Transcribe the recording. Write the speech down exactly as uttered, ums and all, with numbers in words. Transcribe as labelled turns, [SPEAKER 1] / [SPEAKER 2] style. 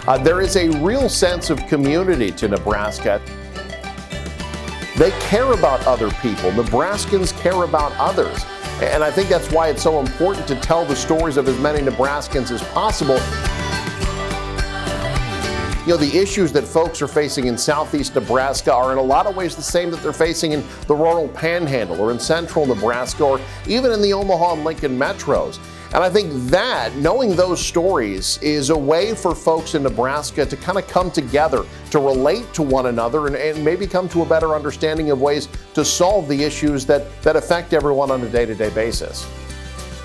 [SPEAKER 1] Uh, there is a real sense of community to Nebraska. They care about other people. Nebraskans care about others. And I think that's why it's so important to tell the stories of as many Nebraskans as possible. You know, the issues that folks are facing in southeast Nebraska are in a lot of ways the same that they're facing in the rural panhandle or in central Nebraska or even in the Omaha and Lincoln metros. And I think that, knowing those stories, is a way for folks in Nebraska to kind of come together, to relate to one another, and, and maybe come to a better understanding of ways to solve the issues that, that affect everyone on a day-to-day basis.